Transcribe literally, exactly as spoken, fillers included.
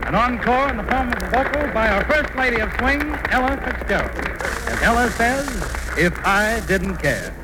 An encore in the form of a vocal by our First Lady of Swing, Ella Fitzgerald. And Ella says, If I Didn't Care.